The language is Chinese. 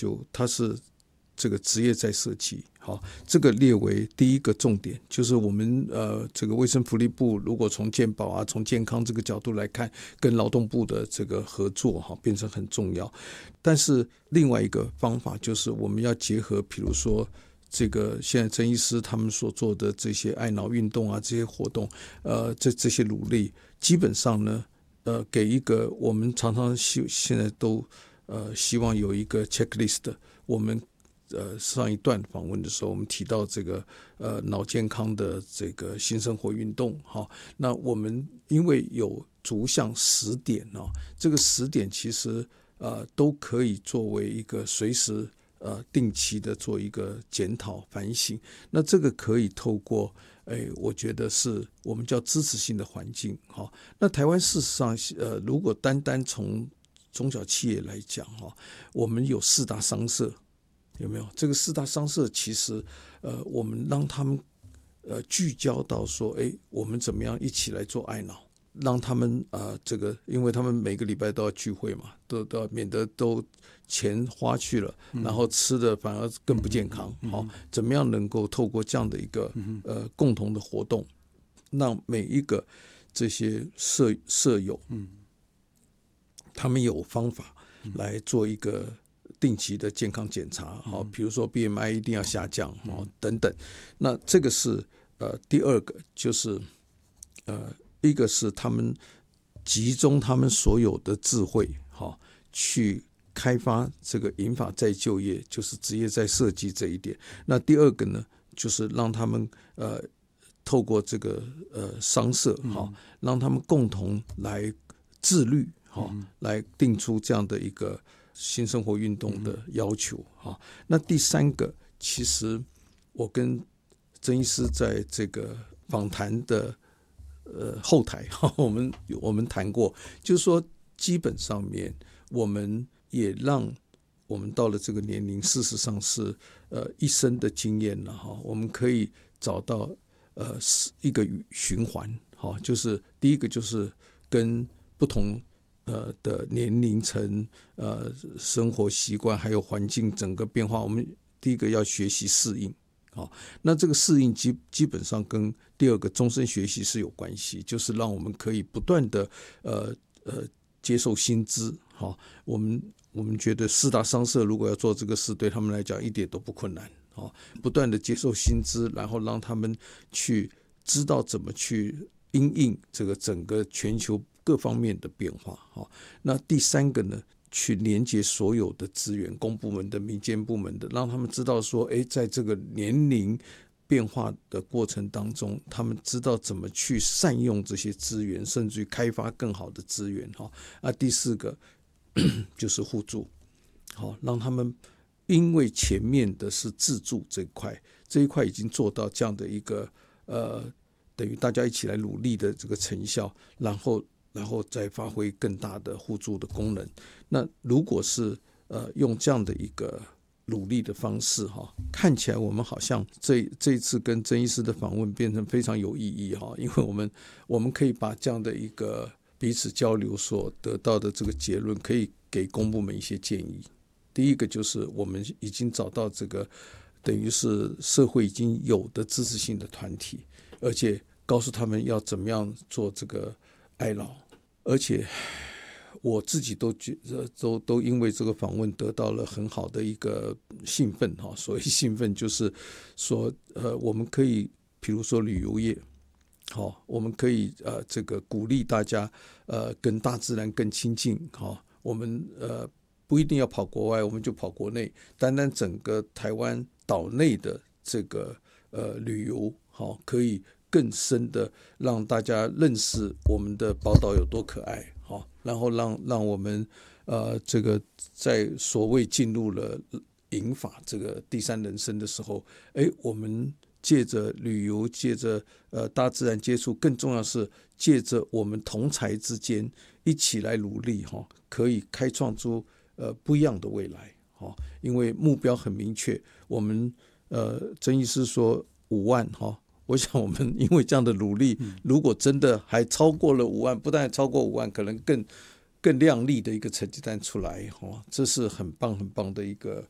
修，它是这个职业再设计。好，这个列为第一个重点，就是我们这个卫生福利部如果从健保啊、从健康这个角度来看，跟劳动部的这个合作变成很重要。但是另外一个方法就是我们要结合，比如说这个现在曾医师他们所做的这些爱脑运动啊，这些活动，这些努力，基本上呢，给一个我们常常现在都希望有一个 checklist。我们上一段访问的时候，我们提到这个脑健康的这个新生活运动，那我们因为有逐项10点这个10点其实都可以作为一个随时定期的做一个检讨反省。那这个可以透过我觉得是我们叫支持性的环境。那台湾事实上如果单单从中小企业来讲我们有4大商社，有没有？这个4大商社其实我们让他们聚焦到说我们怎么样一起来做爱脑，让他们这个因为他们每个礼拜都要聚会嘛，都要免得都钱花去了，然后吃的反而更不健康。怎么样能够透过这样的一个共同的活动，让每一个这些舍友他们有方法来做一个定期的健康检查，比如说 BMI 一定要下降等等。那这个是第二个，就是一个是他们集中他们所有的智慧去开发这个银发再就业，就是职业再设计这一点。那第二个呢，就是让他们透过这个商社让他们共同来自律来定出这样的一个新生活运动的要求。那第3个，其实我跟曾医师在这个访谈的后台我们谈过，就是说基本上面我们也让我们到了这个年龄，事实上是一生的经验了我们可以找到一个循环就是第一个就是跟不同的年龄层生活习惯还有环境整个变化，我们第一个要学习适应。那这个适应基本上跟第二个终身学习是有关系，就是让我们可以不断的接受新知。我们觉得4大商社如果要做这个事，对他们来讲一点都不困难。不断的接受新知，然后让他们去知道怎么去因应这个整个全球各方面的变化。那第3个呢，去连接所有的资源，公部门的、民间部门的，让他们知道说在这个年龄变化的过程当中，他们知道怎么去善用这些资源，甚至于开发更好的资源。第4个就是互助，让他们因为前面的是自助这一块已经做到这样的一个等于大家一起来努力的这个成效，然后再发挥更大的互助的功能。那如果是用这样的一个努力的方式看起来我们好像这一次跟曾医师的访问变成非常有意义因为我们可以把这样的一个彼此交流所得到的这个结论，可以给公部门一些建议。第一个就是我们已经找到这个等于是社会已经有的支持性的团体，而且告诉他们要怎么样做这个爱老，而且我自己都因为这个访问得到了很好的一个兴奋所谓兴奋就是说我们可以比如说旅游业我们可以这个鼓励大家跟大自然更亲近我们不一定要跑国外，我们就跑国内，单单整个台湾岛内的这个旅游可以更深的让大家认识我们的宝岛有多可爱然后让我们这个在所谓进入了银发这个第3人生的时候我们借着旅游，借着大自然接触，更重要是借着我们同侪之间一起来努力可以开创出不一样的未来因为目标很明确，我们曾医师说5万我想我们因为这样的努力，如果真的还超过了5万，不但超过5万，可能更亮丽的一个成绩单出来这是很棒很棒的一个